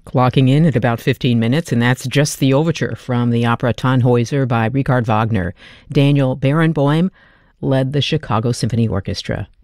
Clocking in at about 15 minutes, and that's just the overture from the opera Tannhäuser by Richard Wagner. Daniel Barenboim led the Chicago Symphony Orchestra.